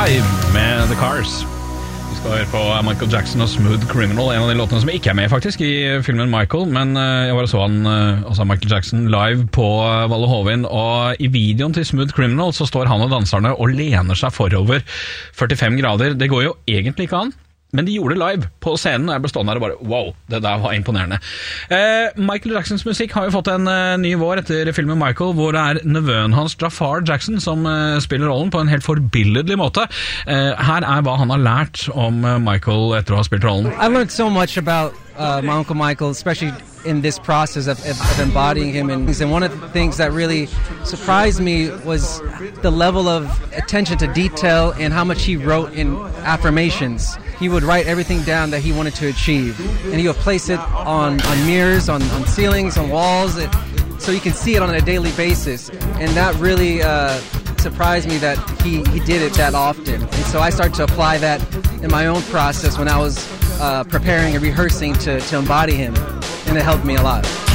Live med The Cars. Vi skal høre på Michael Jackson og Smooth Criminal, en av de låtene som ikke er med faktisk i filmen Michael, men jeg bare så han, altså Michael Jackson live på Valle Hovin, og i videoen til Smooth Criminal så står han og danserne og lener seg forover 45 grader. Det går jo egentlig ikke an. Men de gjorde det live på scenen, og jeg ble stående der og bare, wow, det der var imponerende. Michael Jacksons musikk har jo fått en ny vår etter filmen Michael, hvor det er nevøen hans, Jafar Jackson, som spiller rollen på en helt forbilledlig måte. Her er hva han har lært om Michael etter å ha spilt rollen. I learned so much about my Uncle Michael, especially in this process of embodying him. And one of the things that really surprised me was the level of attention to detail and how much he wrote in affirmations. He would write everything down that he wanted to achieve. And he would place it on mirrors, on ceilings, on walls, so you can see it on a daily basis. And that really surprised me that he did it that often. And so I started to apply that in my own process when I was preparing and rehearsing to embody him. And it helped me a lot.